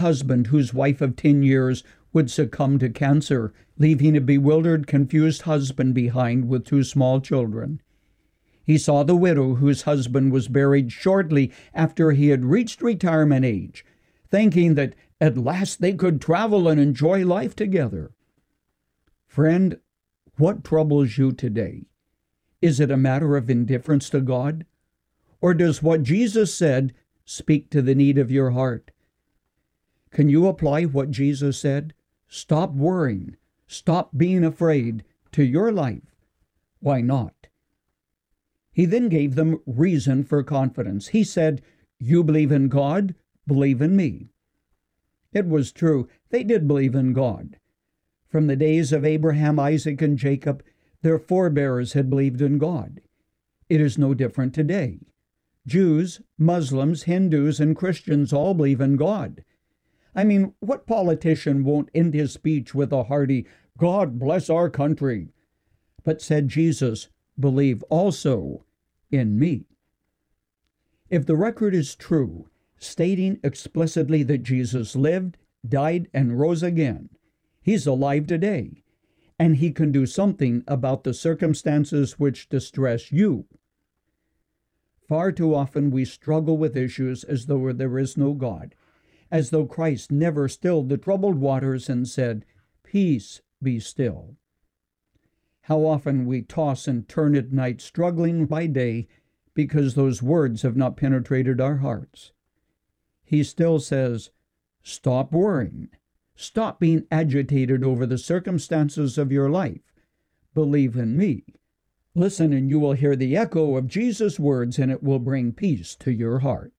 husband whose wife of 10 years would succumb to cancer, leaving a bewildered, confused husband behind with 2 small children. He saw the widow whose husband was buried shortly after he had reached retirement age, thinking that at last they could travel and enjoy life together. Friend, what troubles you today? Is it a matter of indifference to God? Or does what Jesus said speak to the need of your heart? Can you apply what Jesus said? Stop worrying, stop being afraid to your life. Why not? He then gave them reason for confidence. He said, "You believe in God, believe in me." It was true, they did believe in God. From the days of Abraham, Isaac, and Jacob, their forebears had believed in God. It is no different today. Jews, Muslims, Hindus, and Christians all believe in God. I mean, what politician won't end his speech with a hearty, "God bless our country," but said Jesus, "Believe also in me." If the record is true, stating explicitly that Jesus lived, died, and rose again, he's alive today, and he can do something about the circumstances which distress you. Far too often we struggle with issues as though there is no God, as though Christ never stilled the troubled waters and said, "Peace, be still." How often we toss and turn at night, struggling by day, because those words have not penetrated our hearts. He still says, stop worrying. Stop being agitated over the circumstances of your life. Believe in me. Listen, and you will hear the echo of Jesus' words, and it will bring peace to your heart.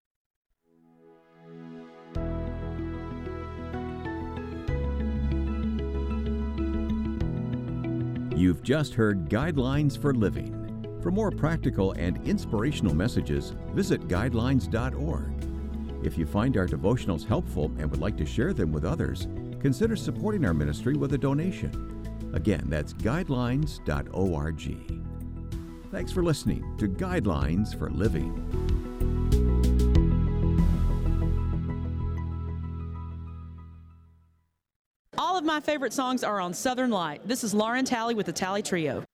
You've just heard Guidelines for Living. For more practical and inspirational messages, visit guidelines.org. If you find our devotionals helpful and would like to share them with others, consider supporting our ministry with a donation. Again, that's guidelines.org. Thanks for listening to Guidelines for Living. All of my favorite songs are on Southern Light. This is Lauren Talley with the Talley Trio.